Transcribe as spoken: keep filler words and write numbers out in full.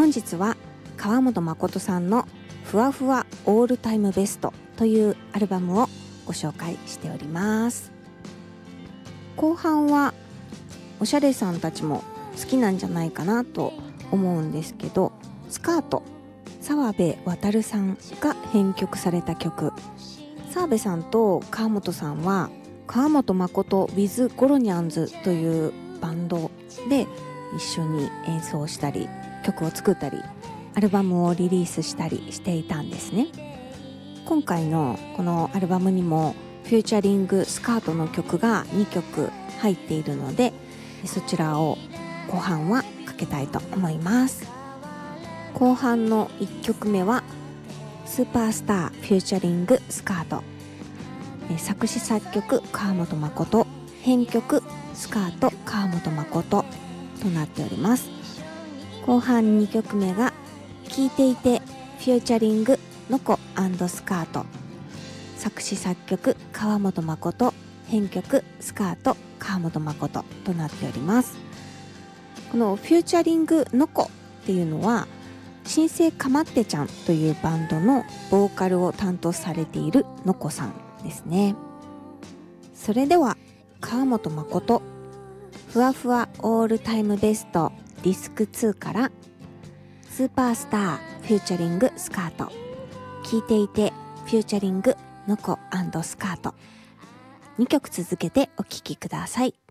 本日は川本誠さんのふわふわオールタイムベストというアルバムをご紹介しております。後半はおしゃれさんたちも好きなんじゃないかなと思うんですけど、スカート、澤部渉さんが編曲された曲。澤部さんと川本さんは川本誠 with ゴロニャンズというバンドで一緒に演奏したり曲を作ったりアルバムをリリースしたりしていたんですね。今回のこのアルバムにもフューチャリングスカートの曲がにきょく入っているので、そちらを後半はかけたいと思います。後半のいっきょくめはスーパースターフューチャリングスカート、作詞作曲川本誠、編曲スカート川本誠となっております。後半にきょくめが聴いていてフューチャリングのこ&スカート、作詞作曲川本誠、編曲スカート川本誠となっております。このフューチャリングのこっていうのは新生かまってちゃんというバンドのボーカルを担当されているのこさんですね。それでは川本誠ふわふわオールタイムベストディスクツーからスーパースターフューチャリングスカート、聴いていてフューチャリングのこ&スカート、にきょく続けてお聴きください。